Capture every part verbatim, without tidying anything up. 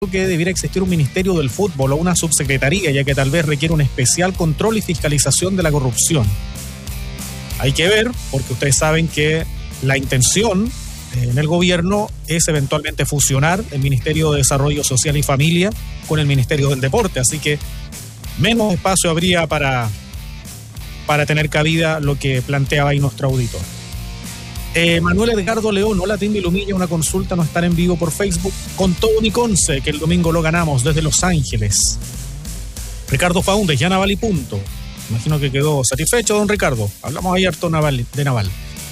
que debiera existir un ministerio del fútbol o una subsecretaría, ya que tal vez requiere un especial control y fiscalización de la corrupción. Hay que ver, porque ustedes saben que la intención en el gobierno es eventualmente fusionar el Ministerio de Desarrollo Social y Familia con el Ministerio del Deporte, así que menos espacio habría para, para tener cabida lo que planteaba ahí nuestro auditor. Eh, Manuel Edgardo León, hola Timmy Lumilla, una consulta, no estar en vivo por Facebook. Con todo mi Conce, que el domingo lo ganamos desde Los Ángeles. Ricardo Faúndez, ya Naval y punto. Imagino que quedó satisfecho, don Ricardo. Hablamos ahí harto Naval, de Naval.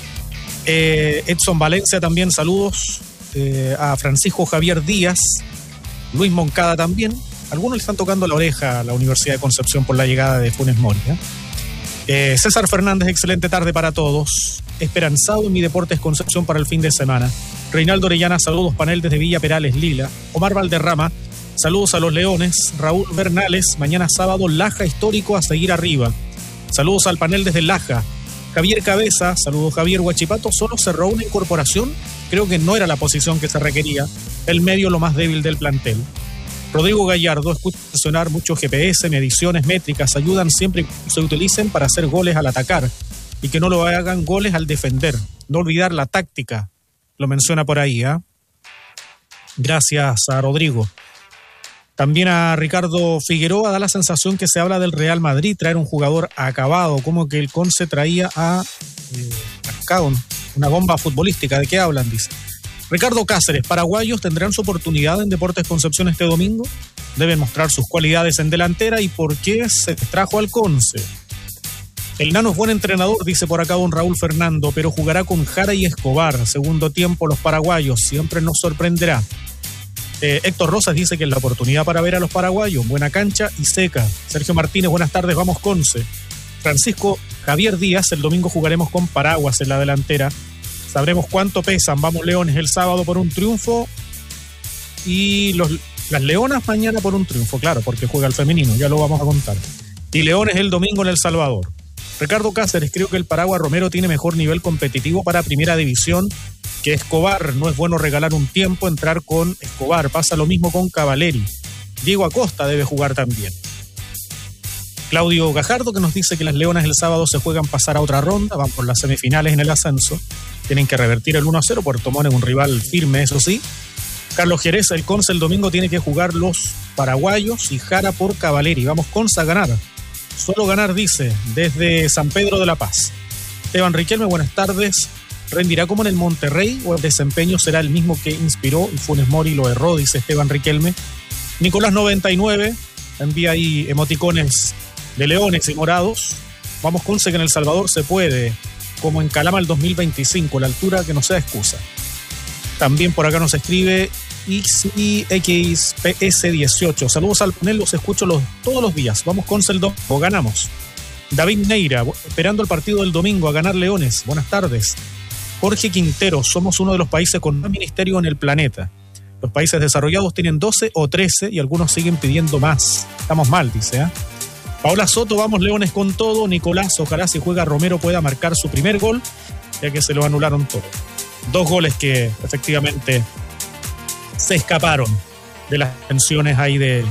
Eh, Edson Valencia también, saludos. Eh, a Francisco Javier Díaz, Luis Moncada también. Algunos le están tocando la oreja a la Universidad de Concepción por la llegada de Funes Mori, ¿eh? Eh, César Fernández, excelente tarde para todos. Esperanzado en mi Deportes Concepción para el fin de semana. Reinaldo Orellana, saludos panel desde Villa Perales, Lila. Omar Valderrama, saludos a los Leones. Raúl Bernales, mañana sábado, Laja histórico a seguir arriba. Saludos al panel desde Laja. Javier Cabeza, saludos Javier Huachipato, solo cerró una incorporación, creo que no era la posición que se requería, el medio lo más débil del plantel. Rodrigo Gallardo, escucha mencionar muchos G P S, mediciones, métricas, ayudan siempre que se utilicen para hacer goles al atacar y que no lo hagan goles al defender. No olvidar la táctica, lo menciona por ahí, ¿eh? Gracias a Rodrigo. También a Ricardo Figueroa, da la sensación que se habla del Real Madrid, traer un jugador acabado, como que el Conce traía a eh, Cascado, una bomba futbolística. ¿De qué hablan? Dice. Ricardo Cáceres, paraguayos tendrán su oportunidad en Deportes Concepción este domingo. Deben mostrar sus cualidades en delantera y por qué se trajo al Conce. El Nano es buen entrenador, dice por acá don Raúl Fernando, pero jugará con Jara y Escobar. Segundo tiempo los paraguayos, siempre nos sorprenderá. Eh, Héctor Rosas dice que es la oportunidad para ver a los paraguayos, buena cancha y seca. Sergio Martínez, buenas tardes, vamos Conce. Francisco Javier Díaz, el domingo jugaremos con Paraguas en la delantera. Sabremos cuánto pesan, vamos Leones el sábado por un triunfo y los, las Leonas mañana por un triunfo, claro, porque juega el femenino, ya lo vamos a contar. Y Leones el domingo en El Salvador. Ricardo Cáceres, creo que el Paraguas Romero tiene mejor nivel competitivo para primera división que Escobar. No es bueno regalar un tiempo, entrar con Escobar. Pasa lo mismo con Cavaleri. Diego Acosta debe jugar también. Claudio Gajardo, que nos dice que las Leonas el sábado se juegan pasar a otra ronda, van por las semifinales en el ascenso. Tienen que revertir el uno a cero, Puerto Montt es un rival firme, eso sí. Carlos Jerez, el Conce el domingo tiene que jugar los paraguayos y Jara por Cavaleri. Vamos Conce a ganar. Solo ganar, dice, desde San Pedro de la Paz. Esteban Riquelme, buenas tardes. ¿Rendirá como en el Monterrey o el desempeño será el mismo que inspiró y Funes Mori lo erró? Dice Esteban Riquelme. Nicolás noventa y nueve envía ahí emoticones de leones y morados. Vamos Conce, que en El Salvador se puede, como en Calama el dos mil veinticinco, la altura que no sea excusa. También por acá nos escribe X P S dieciocho. Saludos al panel, los escucho los, todos los días. Vamos Conce el domingo, ganamos. David Neira, esperando el partido del domingo a ganar Leones. Buenas tardes. Jorge Quintero, somos uno de los países con más ministerio en el planeta. Los países desarrollados tienen doce o trece y algunos siguen pidiendo más. Estamos mal, dice, ¿eh? Paola Soto, vamos Leones con todo. Nicolás, ojalá si juega Romero pueda marcar su primer gol, ya que se lo anularon todo. Dos goles que efectivamente se escaparon de las tensiones ahí de,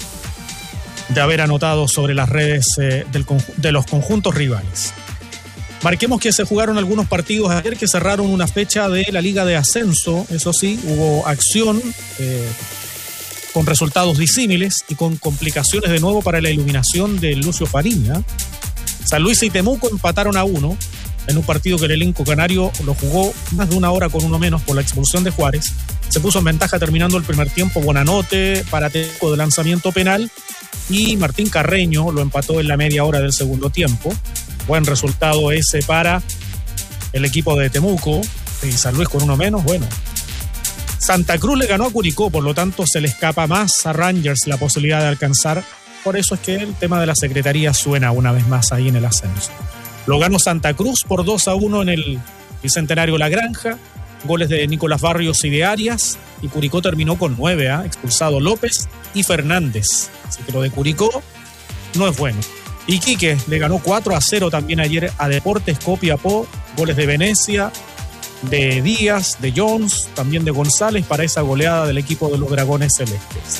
de haber anotado sobre las redes eh, del, de los conjuntos rivales. Marquemos que se jugaron algunos partidos ayer que cerraron una fecha de la Liga de Ascenso. Eso sí, hubo acción eh, con resultados disímiles y con complicaciones de nuevo para la iluminación de Lucio Fariña. San Luis y Temuco empataron a uno en un partido que el elenco canario lo jugó más de una hora con uno menos por la expulsión de Juárez. Se puso en ventaja terminando el primer tiempo. Buenanote para Temuco de lanzamiento penal y Martín Carreño lo empató en la media hora del segundo tiempo. Buen resultado ese para el equipo de Temuco. Y San Luis con uno menos, bueno. Santa Cruz le ganó a Curicó, por lo tanto se le escapa más a Rangers la posibilidad de alcanzar. Por eso es que el tema de la secretaría suena una vez más ahí en el ascenso. Lo ganó Santa Cruz por dos a uno en el Bicentenario La Granja. Goles de Nicolás Barrios y de Arias. Y Curicó terminó con nueve, ¿eh? Expulsado López y Fernández. Así que lo de Curicó no es bueno. Iquique le ganó cuatro a cero también ayer a Deportes Copiapó. Goles de Venecia, de Díaz, de Jones, también de González para esa goleada del equipo de los Dragones Celestes.